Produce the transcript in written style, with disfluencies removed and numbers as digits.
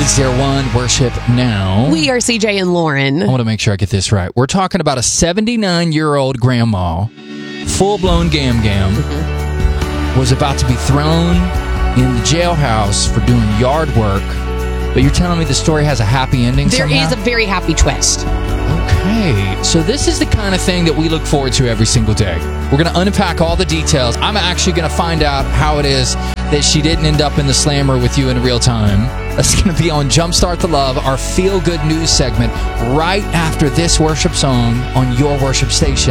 96.1 Worship Now. We are CJ and Lauren. I want to make sure I get this right. We're talking about a 79-year-old grandma, full-blown gam-gam, was about to be thrown in the jailhouse for doing yard work. But you're telling me the story has a happy ending There somehow? is a very happy twist. Okay, so this is the kind of thing that we look forward to every single day. We're going to unpack all the details. I'm actually going to find out how it is that she didn't end up in the slammer with you in real time. That's going to be on Jumpstart the Love, our feel-good news segment, right after this worship song on your worship station.